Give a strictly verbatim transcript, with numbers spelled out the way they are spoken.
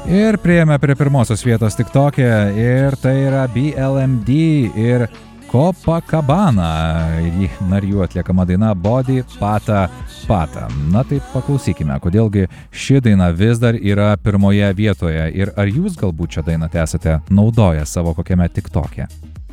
Ir prieėmė prie pirmosios vietos TikTok'e ir tai yra B L M D ir Copacabana. Na ir jų atliekama daina Body Pata Pata. Na tai paklausykime, kodėlgi ši daina vis dar yra pirmoje vietoje ir ar jūs galbūt šią dainą esate naudoję savo kokiame TikTok'e.